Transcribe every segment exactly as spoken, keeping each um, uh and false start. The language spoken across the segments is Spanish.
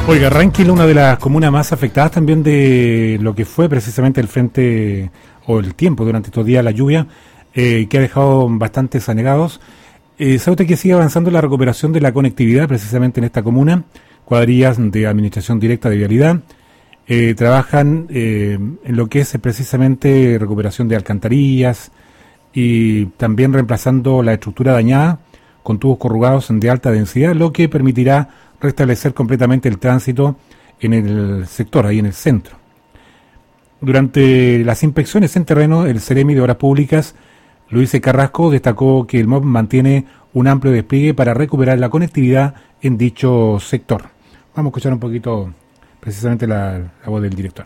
Oiga, Ranquil, una de las comunas más afectadas también de lo que fue precisamente el frente o el tiempo durante estos días, la lluvia, eh, que ha dejado bastantes anegados. Eh, ¿Sabe usted que sigue avanzando la recuperación de la conectividad precisamente en esta comuna? Cuadrillas de administración directa de vialidad eh, trabajan eh, en lo que es precisamente recuperación de alcantarillas y también reemplazando la estructura dañada con tubos corrugados de alta densidad, lo que permitirá restablecer completamente el tránsito en el sector, ahí en el centro. Durante las inspecciones en terreno, el Ceremi de Obras Públicas, Luis Carrasco, destacó que el M O B mantiene un amplio despliegue para recuperar la conectividad en dicho sector. Vamos a escuchar un poquito precisamente la, la voz del director.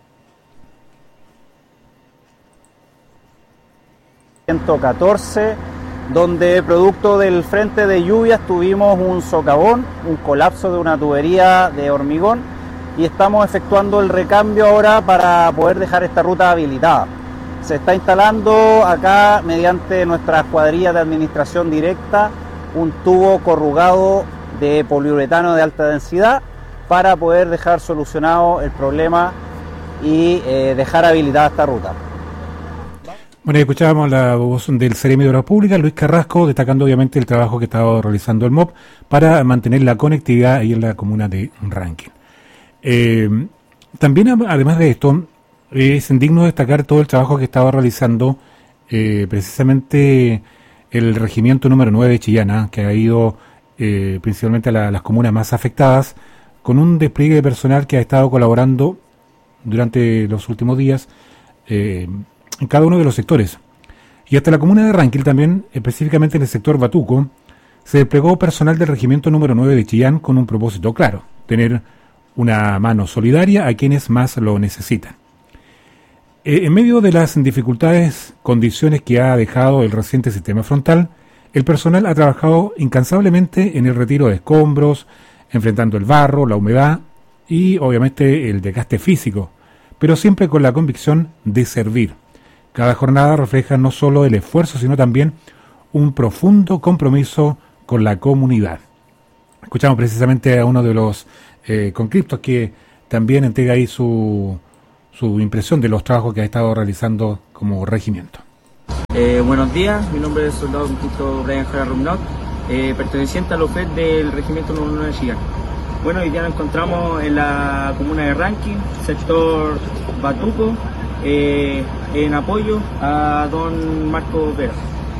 ciento catorce, donde producto del frente de lluvias tuvimos un socavón, un colapso de una tubería de hormigón y estamos efectuando el recambio ahora para poder dejar esta ruta habilitada. Se está instalando acá mediante nuestras cuadrillas de administración directa un tubo corrugado de poliuretano de alta densidad para poder dejar solucionado el problema y eh, dejar habilitada esta ruta. Bueno, escuchábamos la voz del Ceremi de Obras Públicas, Luis Carrasco, destacando obviamente el trabajo que estaba realizando el M O B para mantener la conectividad ahí en la comuna de Ranquil. Eh, también, además de esto, es digno destacar todo el trabajo que estaba realizando eh, precisamente el regimiento número nueve de Chillán, que ha ido eh, principalmente a la, las comunas más afectadas, con un despliegue de personal que ha estado colaborando durante los últimos días eh, en cada uno de los sectores. Y hasta la comuna de Ranquil también, específicamente en el sector Batuco, se desplegó personal del regimiento número nueve de Chillán con un propósito claro: tener una mano solidaria a quienes más lo necesitan. Eh, en medio de las dificultades, condiciones que ha dejado el reciente sistema frontal, el personal ha trabajado incansablemente en el retiro de escombros, enfrentando el barro, la humedad y obviamente el desgaste físico, pero siempre con la convicción de servir. Cada jornada refleja no solo el esfuerzo, sino también un profundo compromiso con la comunidad. Escuchamos precisamente a uno de los eh, conscriptos que también entrega ahí su, su impresión de los trabajos que ha estado realizando como regimiento. Eh, buenos días, mi nombre es el soldado conscripto Brian Jara Rumnot, eh, perteneciente al O F E D del regimiento número nueve de Chillán. Bueno, hoy ya nos encontramos en la comuna de Ranquil, sector Batuco, eh, en apoyo a don Marco Vega.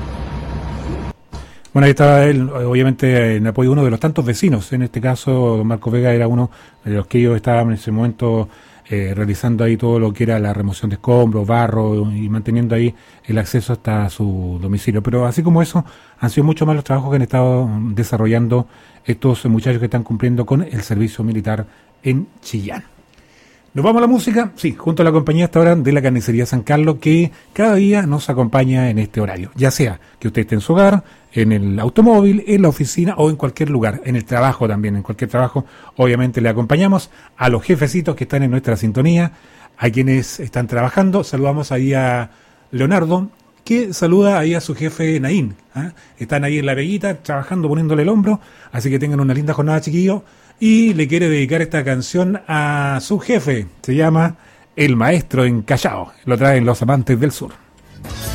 Bueno, ahí estaba él, obviamente en apoyo a uno de los tantos vecinos. En este caso, don Marco Vega era uno de los que ellos estaban en ese momento eh, realizando ahí todo lo que era la remoción de escombros, barro y manteniendo ahí el acceso hasta su domicilio. Pero así como eso, han sido muchos más los trabajos que han estado desarrollando estos muchachos que están cumpliendo con el servicio militar en Chillán. ¿Nos vamos a la música? Sí, junto a la compañía hasta ahora de la Carnicería San Carlos, que cada día nos acompaña en este horario. Ya sea que usted esté en su hogar, en el automóvil, en la oficina o en cualquier lugar, en el trabajo también, en cualquier trabajo, obviamente le acompañamos a los jefecitos que están en nuestra sintonía, a quienes están trabajando. Saludamos ahí a Leonardo, que saluda ahí a su jefe Naín. ¿eh? Están ahí en la veguita, trabajando, poniéndole el hombro, así que tengan una linda jornada, chiquillos. Y le quiere dedicar esta canción a su jefe, se llama El Maestro en Callao, lo traen los amantes del sur.